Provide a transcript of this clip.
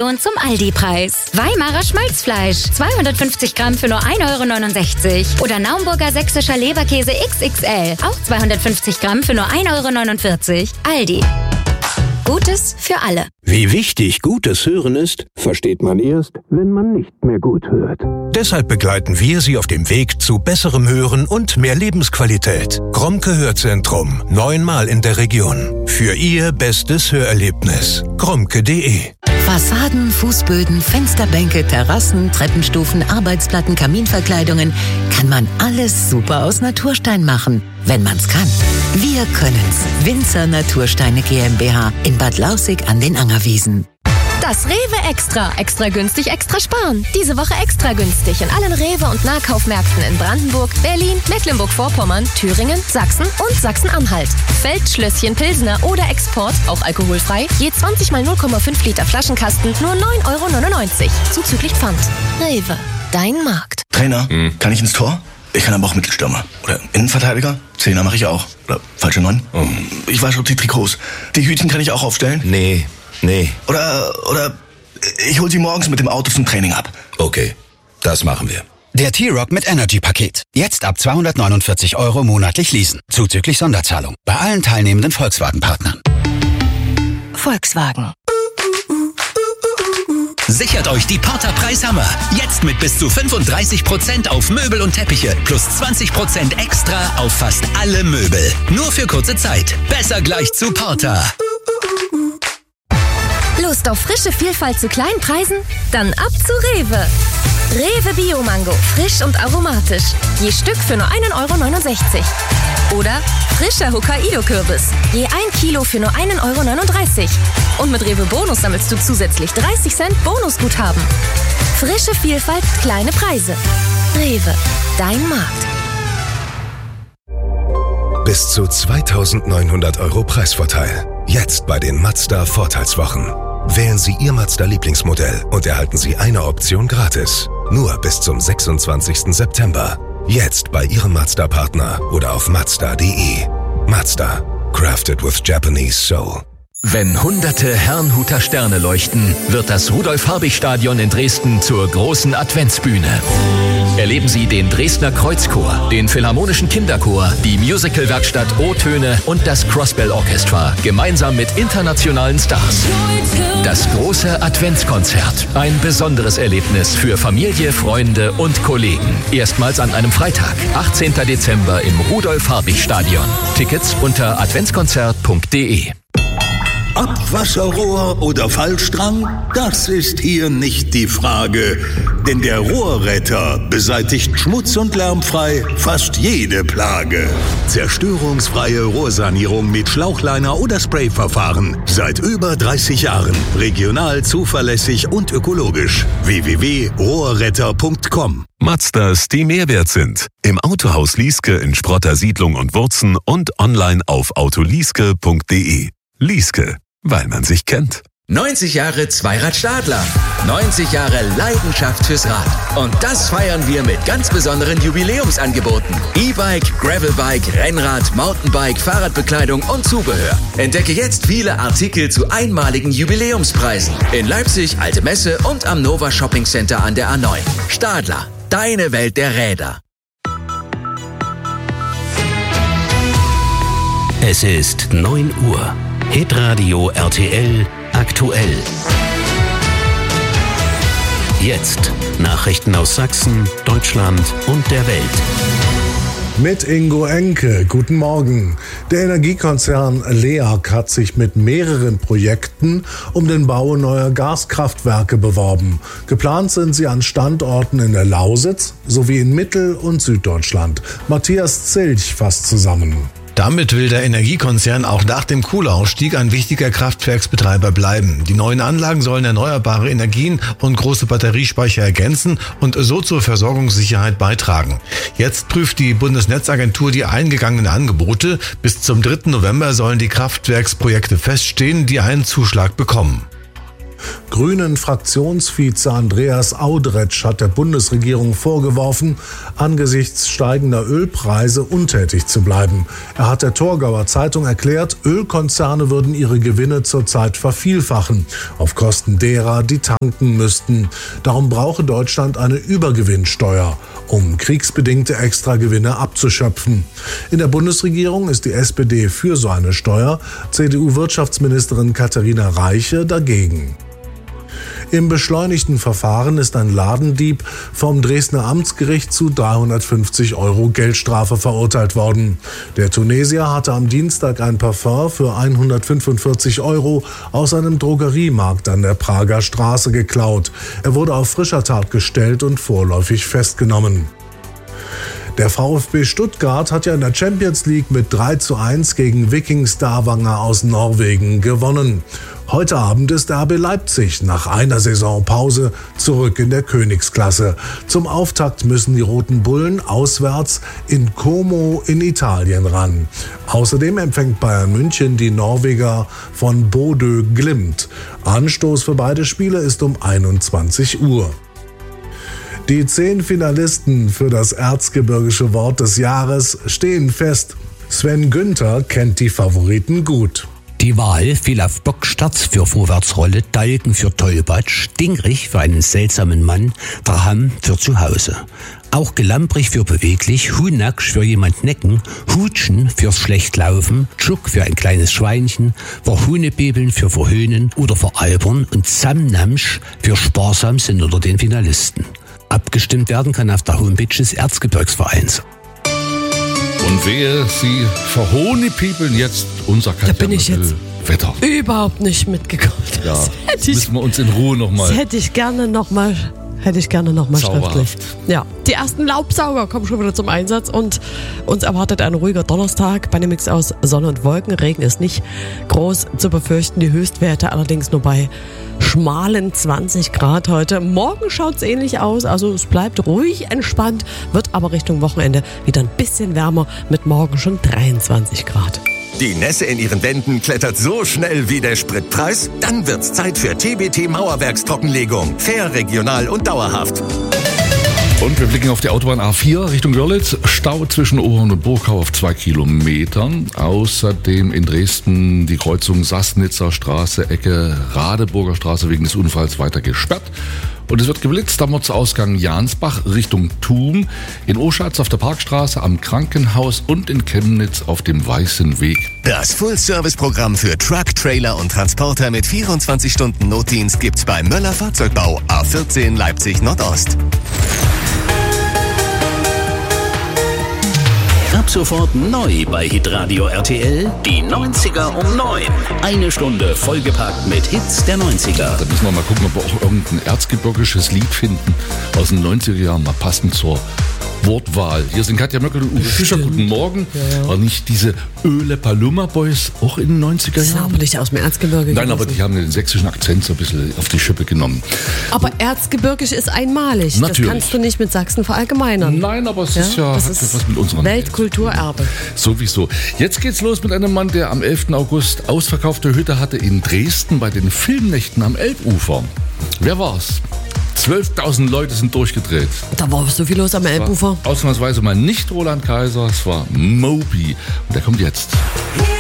Region zum Aldi-Preis. Weimarer Schmalzfleisch, 250 Gramm für nur 1,69 €. Oder Naumburger sächsischer Leberkäse XXL, auch 250 Gramm für nur 1,49 €. Aldi. Gutes für alle. Wie wichtig gutes Hören ist, versteht man erst, wenn man nicht mehr gut hört. Deshalb begleiten wir Sie auf dem Weg zu besserem Hören und mehr Lebensqualität. Grommke Hörzentrum, 9-mal in der Region. Für Ihr bestes Hörerlebnis. grommke.de. Fassaden, Fußböden, Fensterbänke, Terrassen, Treppenstufen, Arbeitsplatten, Kaminverkleidungen. Kann man alles super aus Naturstein machen, wenn man's kann. Wir können's. Winzer Natursteine GmbH in Bad Lausick an den Angerwiesen. Das Rewe Extra. Extra günstig, extra sparen. Diese Woche extra günstig in allen Rewe- und Nahkaufmärkten in Brandenburg, Berlin, Mecklenburg-Vorpommern, Thüringen, Sachsen und Sachsen-Anhalt. Feldschlösschen Pilsener oder Export, auch alkoholfrei, je 20 mal 0,5 Liter Flaschenkasten, nur 9,99 €. Zuzüglich Pfand. Rewe, dein Markt. Trainer, kann ich ins Tor? Ich kann aber auch Mittelstürmer. Oder Innenverteidiger? Zehner mache ich auch. Oder falsche 9? Ich wasche die Trikots. Die Hütchen kann ich auch aufstellen? Nee. Oder ich hol sie morgens mit dem Auto zum Training ab. Okay, das machen wir. Der T-Rock mit Energy-Paket. Jetzt ab 249 € monatlich leasen. Zuzüglich Sonderzahlung. Bei allen teilnehmenden Volkswagen-Partnern. Volkswagen. Sichert euch die Porter-Preishammer. Jetzt mit bis zu 35% auf Möbel und Teppiche. Plus 20% extra auf fast alle Möbel. Nur für kurze Zeit. Besser gleich zu Porter. Lust auf frische Vielfalt zu kleinen Preisen? Dann ab zu Rewe. Rewe Bio-Mango, frisch und aromatisch. Je Stück für nur 1,69 €. Oder frischer Hokkaido-Kürbis, je 1 Kilo für nur 1,39 €. Und mit Rewe Bonus sammelst du zusätzlich 30 Cent Bonusguthaben. Frische Vielfalt, kleine Preise. Rewe, dein Markt. Bis zu 2.900 € Preisvorteil. Jetzt bei den Mazda Vorteilswochen. Wählen Sie Ihr Mazda-Lieblingsmodell und erhalten Sie eine Option gratis. Nur bis zum 26. September. Jetzt bei Ihrem Mazda-Partner oder auf Mazda.de. Mazda. Crafted with Japanese Soul. Wenn hunderte Herrnhuter Sterne leuchten, wird das Rudolf-Habich-Stadion in Dresden zur großen Adventsbühne. Erleben Sie den Dresdner Kreuzchor, den Philharmonischen Kinderchor, die Musicalwerkstatt O-Töne und das Crossbell Orchestra, gemeinsam mit internationalen Stars. Das große Adventskonzert, ein besonderes Erlebnis für Familie, Freunde und Kollegen. Erstmals an einem Freitag, 18. Dezember im Rudolf-Habich-Stadion. Tickets unter adventskonzert.de. Abwasserrohr oder Fallstrang? Das ist hier nicht die Frage. Denn der Rohrretter beseitigt schmutz- und lärmfrei fast jede Plage. Zerstörungsfreie Rohrsanierung mit Schlauchliner oder Sprayverfahren. Seit über 30 Jahren. Regional, zuverlässig und ökologisch. www.rohrretter.com. Mazdas, die Mehrwert sind. Im Autohaus Lieske in Sprotter Siedlung und Wurzen und online auf autolieske.de. Lieske, weil man sich kennt. 90 Jahre Zweirad-Stadler. 90 Jahre Leidenschaft fürs Rad. Und das feiern wir mit ganz besonderen Jubiläumsangeboten. E-Bike, Gravelbike, Rennrad, Mountainbike, Fahrradbekleidung und Zubehör. Entdecke jetzt viele Artikel zu einmaligen Jubiläumspreisen. In Leipzig, Alte Messe und am Nova Shopping Center an der A9. Stadler, deine Welt der Räder. Es ist 9 Uhr. Hitradio RTL aktuell. Jetzt Nachrichten aus Sachsen, Deutschland und der Welt. Mit Ingo Enke, guten Morgen. Der Energiekonzern LEAG hat sich mit mehreren Projekten um den Bau neuer Gaskraftwerke beworben. Geplant sind sie an Standorten in der Lausitz sowie in Mittel- und Süddeutschland. Matthias Zilch fasst zusammen. Damit will der Energiekonzern auch nach dem Kohleausstieg ein wichtiger Kraftwerksbetreiber bleiben. Die neuen Anlagen sollen erneuerbare Energien und große Batteriespeicher ergänzen und so zur Versorgungssicherheit beitragen. Jetzt prüft die Bundesnetzagentur die eingegangenen Angebote. Bis zum 3. November sollen die Kraftwerksprojekte feststehen, die einen Zuschlag bekommen. Grünen-Fraktionsvize Andreas Audretsch hat der Bundesregierung vorgeworfen, angesichts steigender Ölpreise untätig zu bleiben. Er hat der Torgauer Zeitung erklärt, Ölkonzerne würden ihre Gewinne zurzeit vervielfachen, auf Kosten derer, die tanken müssten. Darum brauche Deutschland eine Übergewinnsteuer, um kriegsbedingte Extragewinne abzuschöpfen. In der Bundesregierung ist die SPD für so eine Steuer, CDU-Wirtschaftsministerin Katharina Reiche dagegen. Im beschleunigten Verfahren ist ein Ladendieb vom Dresdner Amtsgericht zu 350 € Geldstrafe verurteilt worden. Der Tunesier hatte am Dienstag ein Parfum für 145 € aus einem Drogeriemarkt an der Prager Straße geklaut. Er wurde auf frischer Tat gestellt und vorläufig festgenommen. Der VfB Stuttgart hat ja in der Champions League mit 3:1 gegen Viking Stavanger aus Norwegen gewonnen. Heute Abend ist RB Leipzig nach einer Saisonpause zurück in der Königsklasse. Zum Auftakt müssen die Roten Bullen auswärts in Como in Italien ran. Außerdem empfängt Bayern München die Norweger von Bodø Glimt. Anstoß für beide Spiele ist um 21 Uhr. Die 10 Finalisten für das Erzgebirgische Wort des Jahres stehen fest. Sven Günther kennt die Favoriten gut. Die Wahl fiel auf Bocksterz für Vorwärtsrolle, Dalken für Tollbatsch, Dingrich für einen seltsamen Mann, Draham für zu Hause. Auch Gelamprig für beweglich, Hunaksch für jemand necken, Hutschen fürs Schlechtlaufen, Tschuk für ein kleines Schweinchen, Verhunebebeln für verhöhnen oder veralbern und Samnamsch für sparsam sind unter den Finalisten. Abgestimmt werden kann auf der Homepage des Erzgebirgsvereins. Und wer sie verhohnepiepeln jetzt unser Katja, da bin ich jetzt Wetter überhaupt nicht mitgekommen. Ja, müssen wir uns in Ruhe nochmal. Das hätte ich gerne nochmal schriftlich. Ja, die ersten Laubsauger kommen schon wieder zum Einsatz und uns erwartet ein ruhiger Donnerstag bei einem Mix aus Sonne und Wolken. Regen ist nicht groß zu befürchten, die Höchstwerte allerdings nur bei schmalen 20 Grad heute. Morgen schaut es ähnlich aus, also es bleibt ruhig entspannt, wird aber Richtung Wochenende wieder ein bisschen wärmer mit morgen schon 23 Grad. Die Nässe in ihren Wänden klettert so schnell wie der Spritpreis? Dann wird's Zeit für TBT Mauerwerkstrockenlegung. Fair, regional und dauerhaft. Und wir blicken auf die Autobahn A4 Richtung Görlitz. Stau zwischen Oberhorn und Burgau auf 2 Kilometern. Außerdem in Dresden die Kreuzung Sassnitzer Straße, Ecke Radeburger Straße wegen des Unfalls weiter gesperrt. Und es wird geblitzt am Ortsausgang Jansbach Richtung Thum, in Oschatz auf der Parkstraße, am Krankenhaus und in Chemnitz auf dem Weißen Weg. Das Full-Service-Programm für Truck, Trailer und Transporter mit 24 Stunden Notdienst gibt's bei Möller Fahrzeugbau, A14 Leipzig Nordost. Ab sofort neu bei Hitradio RTL, die 90er um 9. Eine Stunde vollgepackt mit Hits der 90er. Da müssen wir mal gucken, ob wir auch irgendein erzgebirgisches Lied finden aus den 90er Jahren, mal passend zur Wortwahl. Hier sind Katja Möckel und Uwe Fischer. Guten Morgen. Ja. War nicht diese Öle Paloma Boys auch in den 90er Jahren? Das ist aber nicht aus dem Erzgebirge. Nein, aber die haben den sächsischen Akzent so ein bisschen auf die Schippe genommen. Aber Erzgebirgisch ist einmalig. Natürlich. Das kannst du nicht mit Sachsen verallgemeinern. Nein, aber es ist ja, das hat was mit unserer Weltkulturerbe. Sowieso. Jetzt geht's los mit einem Mann, der am 11. August ausverkaufte Hütte hatte in Dresden bei den Filmnächten am Elbufer. Wer war's? 12.000 Leute sind durchgedreht. Da war so viel los am Elbufer. Ausnahmsweise mal nicht Roland Kaiser, es war Moby. Und der kommt jetzt.